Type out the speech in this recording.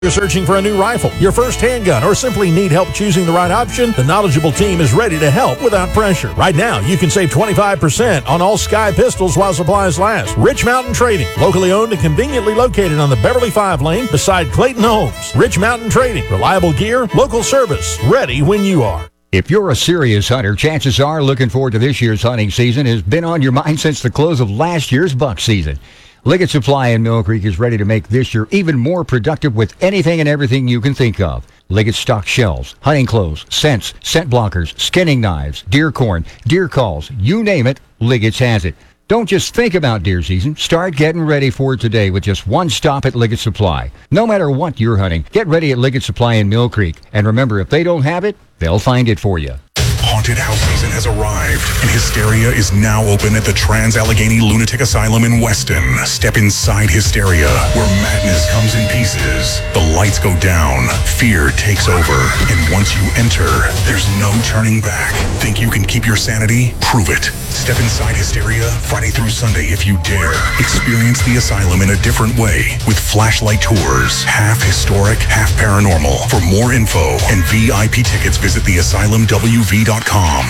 You're searching for a new rifle, your first handgun, or simply need help choosing the right option? The knowledgeable team is ready to help without pressure. Right now, you can save 25% on all Sky pistols while supplies last. Rich Mountain Trading, locally owned and conveniently located on the Beverly 5 lane beside Clayton Homes. Rich Mountain Trading, reliable gear, local service, ready when you are. If you're a serious hunter, chances are looking forward to this year's hunting season has been on your mind since the close of last year's buck season. Liggett Supply in Mill Creek is ready to make this year even more productive with anything and everything you can think of. Liggett stock shells, hunting clothes, scents, scent blockers, skinning knives, deer corn, deer calls, you name it, Liggett's has it. Don't just think about deer season. Start getting ready for it today with just one stop at Liggett Supply. No matter what you're hunting, get ready at Liggett Supply in Mill Creek. And remember, if they don't have it, they'll find it for you. Haunted house season has arrived, and Hysteria is now open at the Trans-Allegheny Lunatic Asylum in Weston. Step inside Hysteria, where madness comes in pieces. The lights go down, fear takes over, and once you enter, there's no turning back. Think you can keep your sanity? Prove it. Step inside Hysteria Friday through Sunday if you dare. Experience the asylum in a different way with flashlight tours, half historic, half paranormal. For more info and VIP tickets, visit theasylumwv.com.